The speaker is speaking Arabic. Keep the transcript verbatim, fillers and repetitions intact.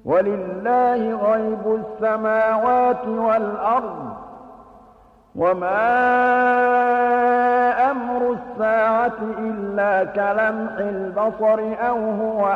وَلِلَّهِ غَيْبُ السَّمَاوَاتِ وَالْأَرْضِ ۚ وَمَا أَمْرُ السَّاعَةِ إِلَّا كَلَمْحِ الْبَصَرِ أَوْ هُوَ